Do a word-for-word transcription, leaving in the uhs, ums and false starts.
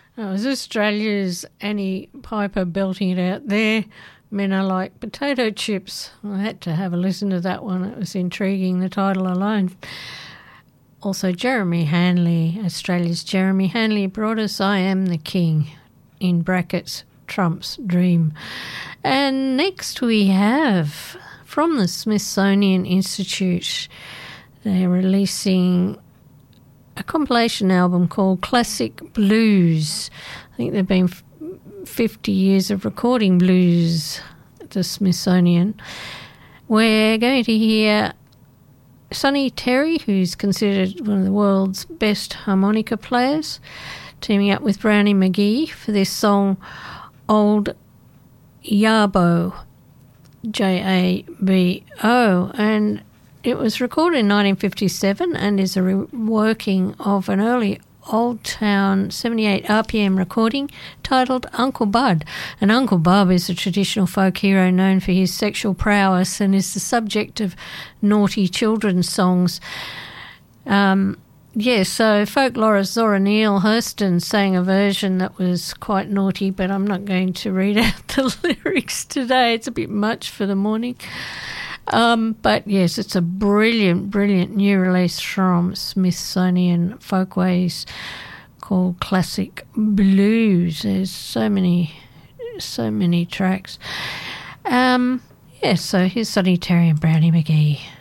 It was Australia's Annie Piper belting it out there. Men are like potato chips. I had to have a listen to that one. It was intriguing, the title alone. Also, Jeremy Hanley, Australia's Jeremy Hanley, brought us I Am the King, in brackets, Trump's Dream. And next we have, from the Smithsonian Institute, they're releasing a compilation album called Classic Blues. I think there have been fifty years of recording blues at the Smithsonian. We're going to hear Sonny Terry, who's considered one of the world's best harmonica players, teaming up with Brownie McGhee for this song, Old Yabo, J A B O. And it was recorded in nineteen fifty-seven and is a reworking of an early Old Town seventy-eight R P M recording titled Uncle Bud. And Uncle Bub is a traditional folk hero known for his sexual prowess and is the subject of naughty children's songs. Um, yeah, so folklorist Zora Neale Hurston sang a version that was quite naughty, but I'm not going to read out the lyrics today. It's a bit much for the morning. Um, but yes, it's a brilliant, brilliant new release from Smithsonian Folkways called Classic Blues. There's so many, so many tracks. Um, yeah, so here's Sonny Terry and Brownie McGhee.